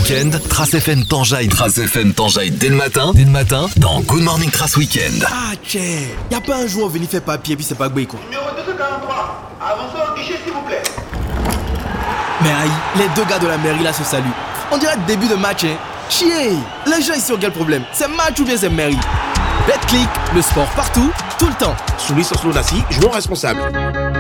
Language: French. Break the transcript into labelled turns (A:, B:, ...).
A: week-end, Trace FM t'enjaille. Trace FM t'enjaille dès le matin, dans Good Morning Trace Week-end.
B: Ah, tchè, y'a pas un joueur venu faire papier puis c'est pas Gbé quoi.
C: Numéro 243, avancez au guichet s'il vous plaît.
B: Mais aïe, les deux gars de la mairie là se saluent. On dirait le début de match, hein. Chier, les gens ici ont quel problème? C'est match ou bien c'est mairie? BetClick, le sport partout, tout le temps.
D: Sous licence non assis, joueurs responsables.